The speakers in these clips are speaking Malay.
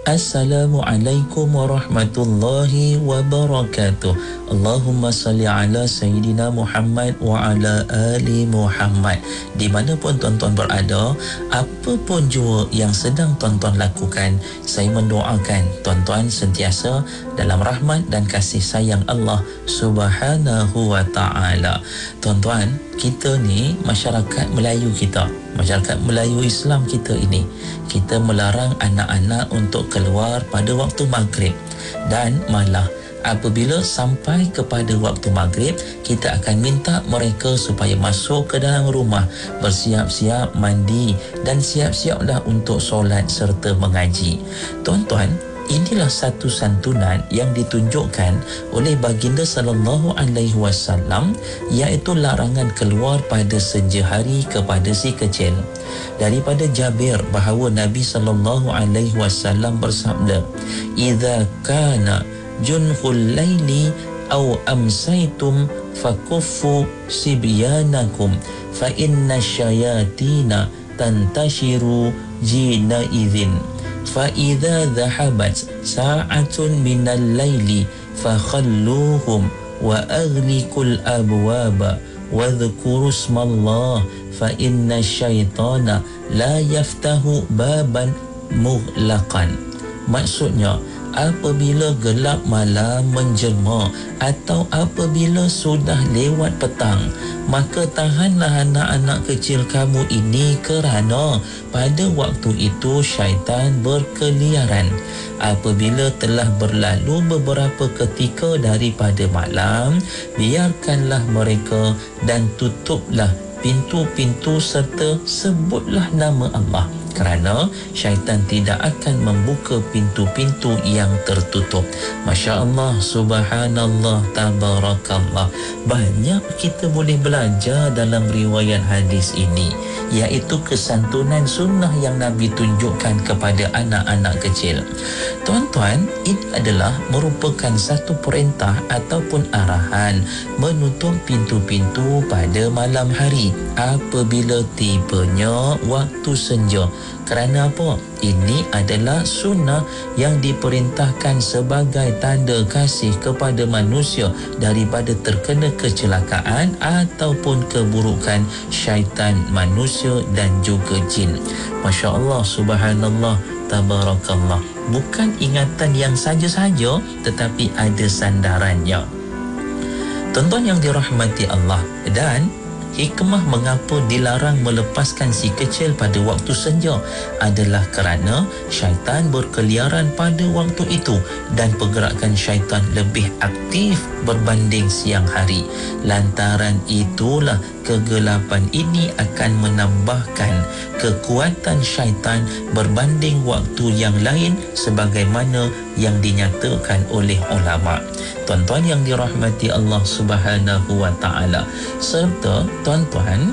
Assalamualaikum warahmatullahi wabarakatuh. Allahumma salli ala Sayyidina Muhammad wa ala ali Muhammad. Di mana pun tuan-tuan berada, apa pun jua yang sedang tuan-tuan lakukan, saya mendoakan tuan-tuan sentiasa dalam rahmat dan kasih sayang Allah Subhanahu wa ta'ala. Tuan-tuan, kita ni masyarakat Melayu kita, masyarakat Melayu Islam kita ini, kita melarang anak-anak untuk keluar pada waktu maghrib, dan malah apabila sampai kepada waktu maghrib, kita akan minta mereka supaya masuk ke dalam rumah, bersiap-siap mandi dan siap-siaplah untuk solat serta mengaji. Tuan-tuan, inilah satu santunan yang ditunjukkan oleh baginda sallallahu alaihi wasallam, iaitu larangan keluar pada senja hari kepada si kecil. Daripada Jabir bahawa Nabi sallallahu alaihi wasallam bersabda, "Idza kana junhul laili aw amsaytum fakuffu sibyanakum fa inna syayatina tantashiru jina idzin fa idza dhahabat sa'atun minal laili fakhalluhum wa aghliqul abwaba wa dhkuru ismallah fa inna syaitana la yaftahu baban mughlaqan." Maksudnya, apabila gelap malam menjelma atau apabila sudah lewat petang, maka tahanlah anak-anak kecil kamu ini, kerana pada waktu itu syaitan berkeliaran. Apabila telah berlalu beberapa ketika daripada malam, biarkanlah mereka dan tutuplah pintu-pintu serta sebutlah nama Allah, kerana syaitan tidak akan membuka pintu-pintu yang tertutup. Masya Allah, subhanallah, tabarakallah. Banyak kita boleh belajar dalam riwayat hadis ini, iaitu kesantunan sunnah yang Nabi tunjukkan kepada anak-anak kecil. Tuan-tuan, ini adalah merupakan satu perintah ataupun arahan menutup pintu-pintu pada malam hari apabila tibanya waktu senja. Kerana apa? Ini adalah sunnah yang diperintahkan sebagai tanda kasih kepada manusia daripada terkena kecelakaan ataupun keburukan syaitan manusia dan juga jin. Masya Allah, subhanallah, tabarakallah. Bukan ingatan yang saja-saja, tetapi ada sandarannya. Tuan-tuan yang dirahmati Allah, dan hikmah mengapa dilarang melepaskan si kecil pada waktu senja adalah kerana syaitan berkeliaran pada waktu itu dan pergerakan syaitan lebih aktif berbanding siang hari. Lantaran itulah kegelapan ini akan menambahkan kekuatan syaitan berbanding waktu yang lain, sebagaimana yang dinyatakan oleh ulama. Tuan-tuan yang dirahmati Allah Subhanahu wa ta'ala, serta tuan-tuan,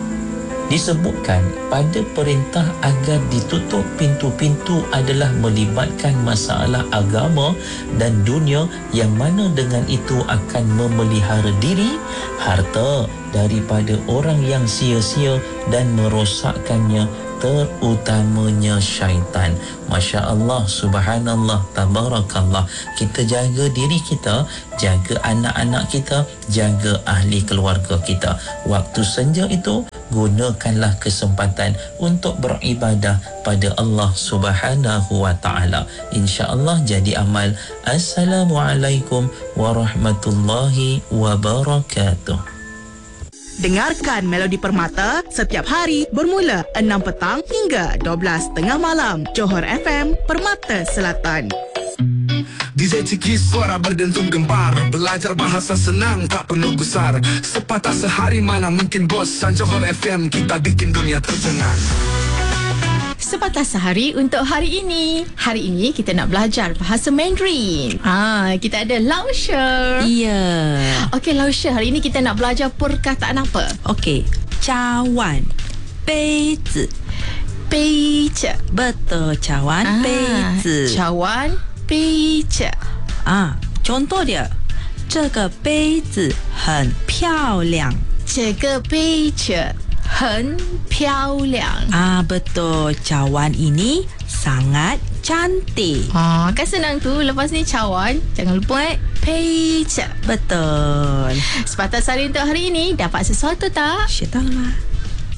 disebutkan pada perintah agar ditutup pintu-pintu adalah melibatkan masalah agama dan dunia, yang mana dengan itu akan memelihara diri, harta daripada orang yang sia-sia dan merosakkannya, terutamanya syaitan. Masya Allah, subhanallah, tabarakallah. Kita jaga diri kita, jaga anak-anak kita, jaga ahli keluarga kita. Waktu senja itu, gunakanlah kesempatan untuk beribadah pada Allah Subhanahu wa ta'ala. InsyaAllah jadi amal. Assalamualaikum warahmatullahi wabarakatuh. Dengarkan Melodi Permata setiap hari bermula 6 petang hingga 12:30 malam. Johor FM, Permata Selatan. DJ Ciki, suara berdentum gempar. Belajar bahasa senang, tak perlu gusar. Sepatah sehari mana mungkin bosan. Johor FM, kita bikin dunia tercengang. Sepatah sehari untuk hari ini. Hari ini kita nak belajar bahasa Mandarin. Kita ada Lau She. Ya. Okey, Lau She, hari ini kita nak belajar perkataan apa? Okey, cawan, 杯子， 杯子。 betul, cawan, 杯子。 cawan, 杯子。 contoh dia, 这个杯子很漂亮， 这个杯子很漂亮。 Betul. Cawan ini sangat cantik. Kan senang tu. Lepas ni cawan, jangan lupa 配着. Betul. Sepatah Sehari untuk hari ini dapat sesuatu tak? 学到了吗？